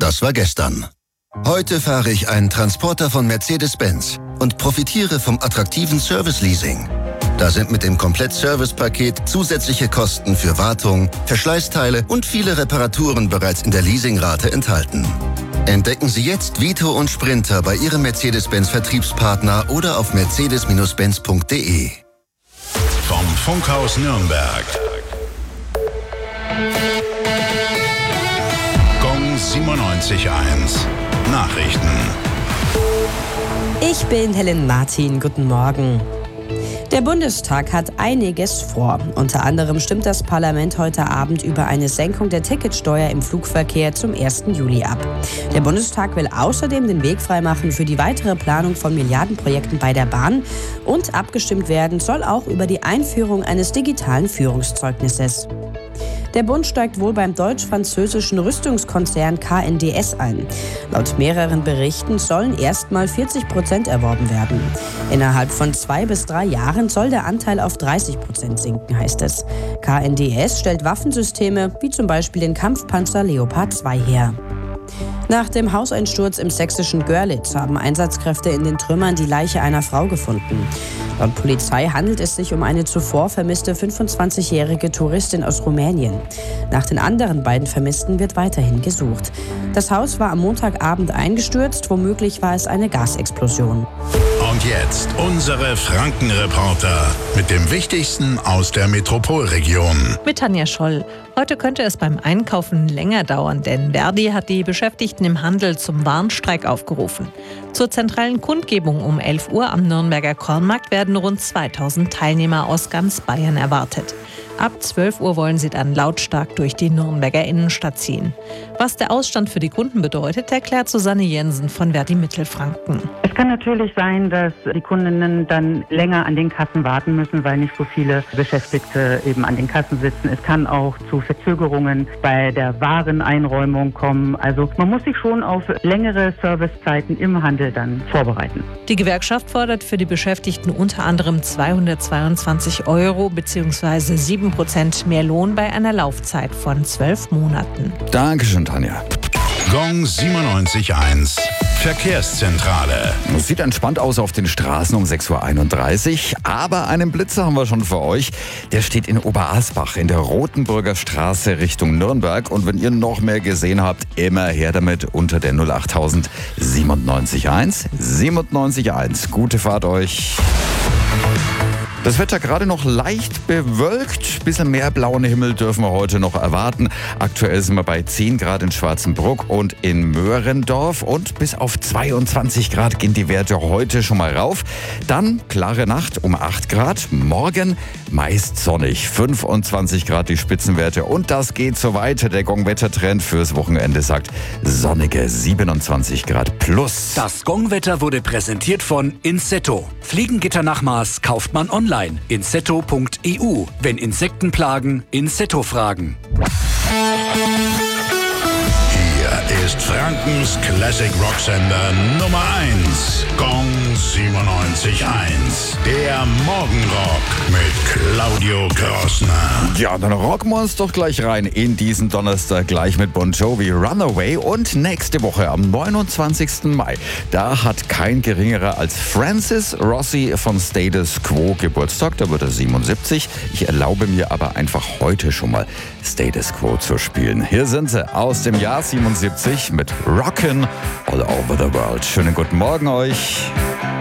das war gestern. Heute fahre ich einen Transporter von Mercedes-Benz und profitiere vom attraktiven Service-Leasing. Da sind mit dem Komplett-Service-Paket zusätzliche Kosten für Wartung, Verschleißteile und viele Reparaturen bereits in der Leasingrate enthalten. Entdecken Sie jetzt Vito und Sprinter bei Ihrem Mercedes-Benz-Vertriebspartner oder auf mercedes-benz.de. Vom Funkhaus Nürnberg. Gong 97.1. Nachrichten. Ich bin Helen Martin. Guten Morgen. Der Bundestag hat einiges vor. Unter anderem stimmt das Parlament heute Abend über eine Senkung der Ticketsteuer im Flugverkehr zum 1. Juli ab. Der Bundestag will außerdem den Weg freimachen für die weitere Planung von Milliardenprojekten bei der Bahn. Und abgestimmt werden soll auch über die Einführung eines digitalen Führungszeugnisses. Der Bund steigt wohl beim deutsch-französischen Rüstungskonzern KNDS ein. Laut mehreren Berichten sollen erstmal 40% erworben werden. Innerhalb von 2 bis 3 Jahren soll der Anteil auf 30% sinken, heißt es. KNDS stellt Waffensysteme wie zum Beispiel den Kampfpanzer Leopard 2 her. Nach dem Hauseinsturz im sächsischen Görlitz haben Einsatzkräfte in den Trümmern die Leiche einer Frau gefunden. Laut Polizei handelt es sich um eine zuvor vermisste 25-jährige Touristin aus Rumänien. Nach den anderen beiden Vermissten wird weiterhin gesucht. Das Haus war am Montagabend eingestürzt, womöglich war es eine Gasexplosion. Und jetzt unsere Franken-Reporter mit dem Wichtigsten aus der Metropolregion. Mit Tanja Scholl. Heute könnte es beim Einkaufen länger dauern, denn Verdi hat die Beschäftigten im Handel zum Warnstreik aufgerufen. Zur zentralen Kundgebung um 11 Uhr am Nürnberger Kornmarkt werden rund 2000 Teilnehmer aus ganz Bayern erwartet. Ab 12 Uhr wollen sie dann lautstark durch die Nürnberger Innenstadt ziehen. Was der Ausstand für die Kunden bedeutet, erklärt Susanne Jensen von Verdi Mittelfranken. Es kann natürlich sein, dass die Kundinnen dann länger an den Kassen warten müssen, weil nicht so viele Beschäftigte eben an den Kassen sitzen. Es kann auch zu Verzögerungen bei der Wareneinräumung kommen. Also man muss sich schon auf längere Servicezeiten im Handel dann vorbereiten. Die Gewerkschaft fordert für die Beschäftigten unter anderem 222 € bzw. 7% mehr Lohn bei einer Laufzeit von 12 Monaten. Dankeschön, Tanja. Gong 97.1. Verkehrszentrale. Es sieht entspannt aus auf den Straßen um 6.31 Uhr, aber einen Blitzer haben wir schon für euch. Der steht in Oberasbach in der Rotenburger Straße Richtung Nürnberg. Und wenn ihr noch mehr gesehen habt, immer her damit unter der 08000 97.1. 97.1. Gute Fahrt euch. Das Wetter gerade noch leicht bewölkt. Bisschen mehr blauen Himmel dürfen wir heute noch erwarten. Aktuell sind wir bei 10 Grad in Schwarzenbruck und in Möhrendorf. Und bis auf 22 Grad gehen die Werte heute schon mal rauf. Dann klare Nacht um 8 Grad. Morgen meist sonnig. 25 Grad die Spitzenwerte. Und das geht so weiter. Der Gong-Wettertrend fürs Wochenende sagt sonnige 27 Grad plus. Das Gong-Wetter wurde präsentiert von Insetto. Fliegengitter nach Maß kauft man online. Insetto.eu. Wenn Insekten plagen, Insetto fragen. Hier ist Frankens Classic Rocksender Nummer 1. Gong 97.1. Der Morgenrock mit Claudio Grossner. Ja, dann rocken wir uns doch gleich rein in diesen Donnerstag gleich mit Bon Jovi Runaway. Und nächste Woche am 29. Mai, da hat kein geringerer als Francis Rossi von Status Quo Geburtstag. Da wird er 77. Ich erlaube mir aber einfach heute schon mal Status Quo zu spielen. Hier sind sie aus dem Jahr 77 mit Rockin' All Over the World. Schönen guten Morgen euch.